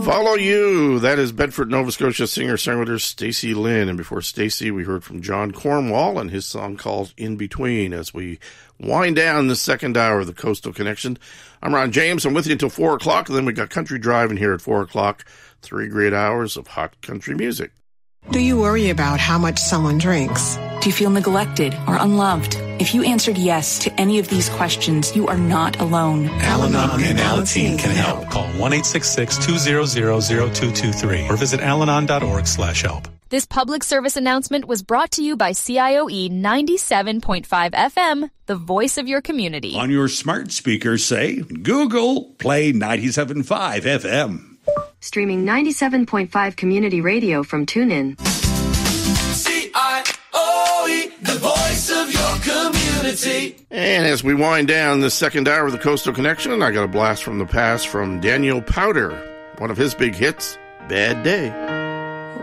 Follow You. That is Bedford, Nova Scotia singer-songwriter Stacey Lynn. And before Stacey, we heard from John Cornwall and his song called In Between as we wind down the second hour of the Coastal Connection. I'm Ron James. I'm with you until 4 o'clock, and then we got Country Driving here at 4 o'clock. 3 great hours of hot country music. Do you worry about how much someone drinks? Do you feel neglected or unloved? If you answered yes to any of these questions, you are not alone. Al-Anon and Alateen can help. Call 1-866-200-0223 or visit alanon.org/help. This public service announcement was brought to you by CIOE 97.5 FM, the voice of your community. On your smart speaker, say, Google, play 97.5 FM. Streaming 97.5 community radio from TuneIn. CIOE, the voice of your community. And as we wind down the second hour of the Coastal Connection, I got a blast from the past from Daniel Powter, one of his big hits, Bad Day.